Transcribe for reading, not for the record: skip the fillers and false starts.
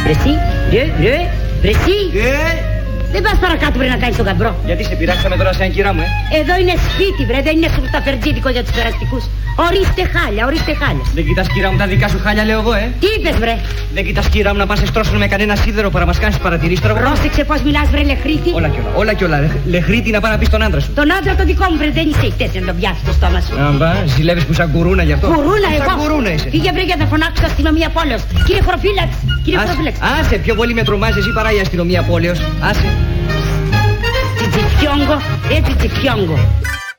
Βρεσί, βρεσί. Δεν πας παρακάτω πριν να κάνεις τον καμπρό. Γιατί σε πειράξαμε τώρα σαν κυρά μου, Εδώ είναι σπίτι, βρε, δεν είναι σουρταφερτζίδικο για τους περαστικούς. Ορίστε χάλια, ορίστε χάλια. Δεν κοιτάς κυρά μου τα δικά σου χάλια, λέω εγώ, Τι είπες, βρε? Δεν κοιτάς κυρά μου να πας σε στρώσουν με κανένα σίδερο που να μας κάνεις παρατηρήσεις τώρα. Πρόσεξε πως μιλάς, βρε, λεχρίτη. Όλα κι όλα. Λεχρίτη να πάει να πεις στον άντρα σου. Τον άντρα το δικό μου, βρε, δεν είσαι χτες να τον πιάσεις το στόμα σου. Αμπά, ζηλεύεις που σαν κουρούνα γι' αυτό. Κουρούνα, εγώ. Σαν κουρούνα είσαι. Φύγε, βρε, για να φωνάξω αστυνομία πόλεως. Κύριε Χωροφύλαξ, κύριε Χωροφύλαξ. Άσε, πιο πολύ με τρομάζει εσύ παρά η αστυνομία πόλεως. Άσε. Τσιτσιφιόγκο, τσιτσιφιόγκο.